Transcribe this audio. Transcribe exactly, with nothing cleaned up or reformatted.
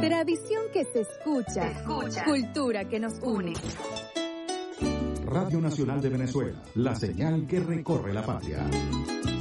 Tradición que se escucha. Se escucha. Cultura que nos une. Radio Nacional de Venezuela, la señal que recorre la patria.